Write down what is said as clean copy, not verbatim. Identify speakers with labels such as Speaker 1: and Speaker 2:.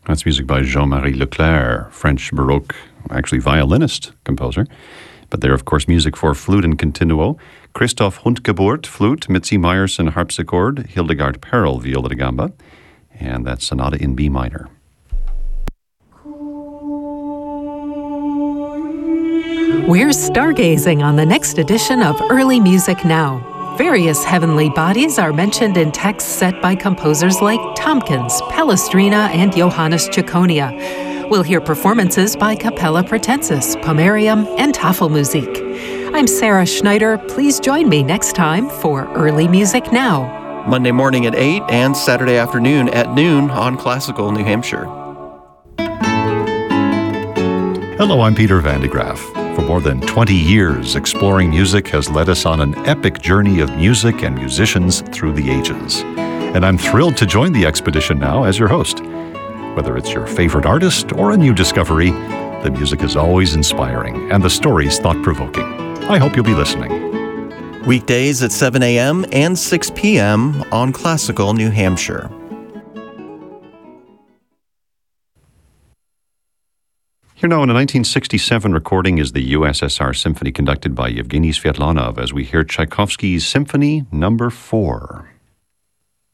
Speaker 1: That's music by Jean-Marie Leclerc, French Baroque, actually violinist, composer. But there, of course, music for flute and continuo. Christoph Hundgeburt, flute, Mitzi Meyerson, harpsichord, Hildegard Perl, viola da gamba. And that's Sonata in B minor.
Speaker 2: We're stargazing on the next edition of Early Music Now. Various heavenly bodies are mentioned in texts set by composers like Tompkins, Palestrina, and Johannes Ciconia. We'll hear performances by Capella Pratensis, Pomerium, and Tafelmusik. I'm Sarah Schneider. Please join me next time for Early Music Now.
Speaker 3: Monday morning at 8 and Saturday afternoon at noon on Classical New Hampshire.
Speaker 1: Hello, I'm Peter Van de Graaf. For more than 20 years, Exploring Music has led us on an epic journey of music and musicians through the ages. And I'm thrilled to join the expedition now as your host. Whether it's your favorite artist or a new discovery, the music is always inspiring and the stories thought-provoking. I hope you'll be listening.
Speaker 3: Weekdays at 7 a.m. and 6 p.m. on Classical New Hampshire.
Speaker 1: Here now in a 1967 recording is the USSR Symphony conducted by Yevgeny Svetlanov as we hear Tchaikovsky's Symphony No. 4.